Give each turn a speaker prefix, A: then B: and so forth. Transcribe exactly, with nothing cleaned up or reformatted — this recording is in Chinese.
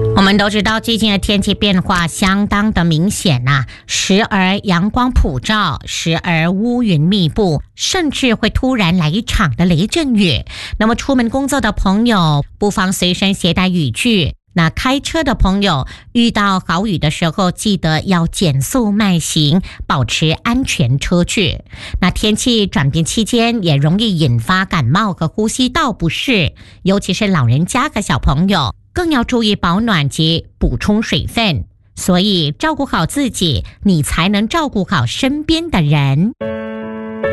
A: 我们都知道最近的天气变化相当的明显呐、啊，时而阳光普照，时而乌云密布，甚至会突然来一场的雷阵雨。那么出门工作的朋友不妨随身携带雨具，那开车的朋友遇到豪雨的时候，记得要减速慢行，保持安全车距。那天气转变期间也容易引发感冒和呼吸道不适，尤其是老人家和小朋友更要注意保暖及补充水分，所以照顾好自己，你才能照顾好身边的人。